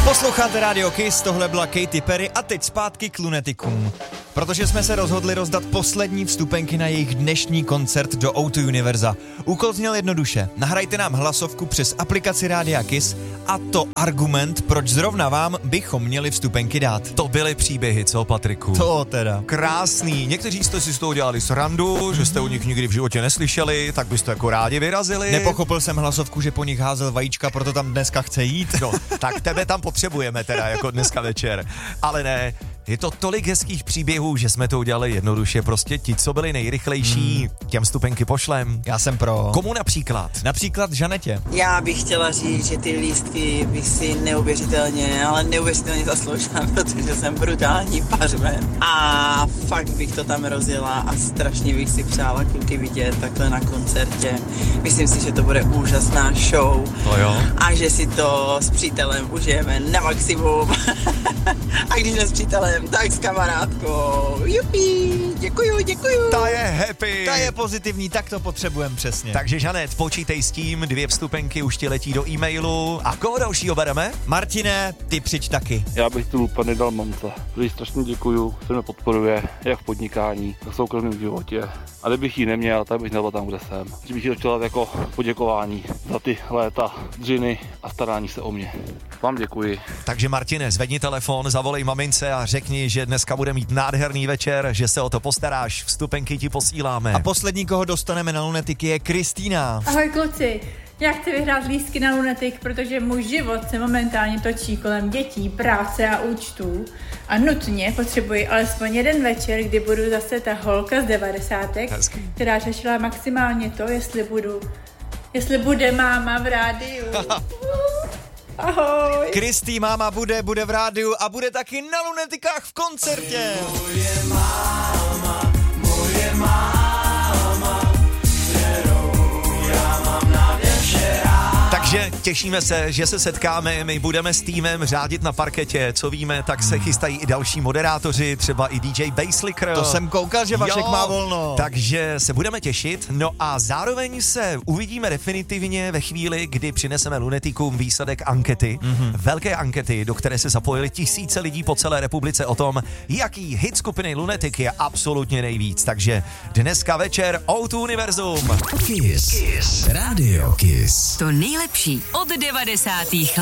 Posloucháte Radio Kiss, tohle byla Katy Perry a teď zpátky k lunetikům. Protože jsme se rozhodli rozdat poslední vstupenky na jejich dnešní koncert do O2 Univerza. Úkol zněl jednoduše. Nahrajte nám hlasovku přes aplikaci Rádia Kiss a to argument, proč zrovna vám bychom měli vstupenky dát. To byly příběhy, co, Patriku? To teda. Krásný. Někteří jste si z toho dělali srandu, že jste o nich nikdy v životě neslyšeli, tak byste jako rádi vyrazili. Nepochopil jsem hlasovku, že po nich házel vajíčka, proto tam dneska chce jít. No, tak tebe tam potřebujeme teda jako dneska večer. Ale ne, je to tolik hezkých příběhů, že jsme to udělali jednoduše. Prostě ti, co byli nejrychlejší, těm vstupenky pošlem. Já jsem pro. Komu například? Například Žanetě. Já bych chtěla říct, že ty lístky bych si neuvěřitelně zasloužila, protože jsem brutální pařmen. A fakt bych to tam rozjela a strašně bych si přála kluky vidět takhle na koncertě. Myslím si, že to bude úžasná show. To jo. A že si to s přítelem užijeme na maximum. A když ne s přítelem, tak s kamarádkou. Jupi, děkuju. Ta je happy. Ta je pozitivní, tak to potřebujeme přesně. Takže Žanet, počítej s tím, 2 vstupenky už ti letí do e-mailu. A koho dalšího bereme? Martine, ty přijď taky. Já bych tu úplně dal mamce. Když strašně děkuju, že mě podporuje, jak v podnikání, tak v soukromém životě. A kdybych ji neměl, tak bych nebyl tam, kde jsem. Že bych ji chtěl jako poděkování za ty léta dřiny a starání se o mě. Vám děkuji. Takže Martine, zvedni telefon, zavolej mamince a řekni, že dneska bude mít nádherný večer, že se o to postaráš, vstupenky ti posíláme. A poslední, koho dostaneme na lunetiky, je Kristýna. Ahoj kluci, já chci vyhrát lístky na lunetik, protože můj život se momentálně točí kolem dětí, práce a účtů a nutně potřebuji alespoň jeden večer, kdy budu zase ta holka z 90. která řešila maximálně to, jestli bude máma v rádiu. Ahoj. Kristý máma bude v rádiu a bude taky na lunetikách v koncertě. Moje máma, kterou já mám nade vše rád. Takže těšíme se, že se setkáme, my budeme s týmem řádit na parketě, co víme, tak se chystají i další moderátoři, třeba i DJ Basslicker. To jsem koukal, že Vašek má volno. Takže se budeme těšit, no a zároveň se uvidíme definitivně ve chvíli, kdy přineseme lunetikům výsledek ankety, velké ankety, do které se zapojili tisíce lidí po celé republice o tom, jaký hit skupiny Lunetik je absolutně nejvíc. Takže dneska večer O2 Univerzum. Kiss. Radio Kiss. To nejlepší od 90. let.